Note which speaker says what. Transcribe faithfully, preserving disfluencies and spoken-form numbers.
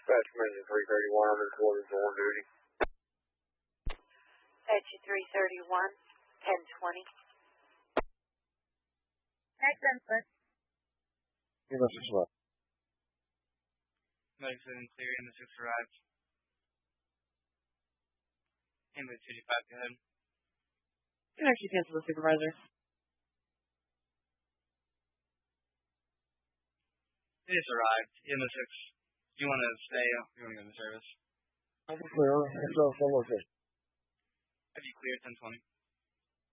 Speaker 1: Dispatch Mission three thirty-one on this quarters on duty.
Speaker 2: Dispatch three thirty-one, ten twenty.
Speaker 3: Next input.
Speaker 4: Give us a slip.
Speaker 5: Medic said in clear, M S six arrived. Ambulance fifty-five, go ahead.
Speaker 6: You can actually cancel the supervisor.
Speaker 5: It just arrived. M S six, do you want to stay or do you want to go into service?
Speaker 4: I'll be clear. Let's go for location.
Speaker 5: Have you cleared ten twenty?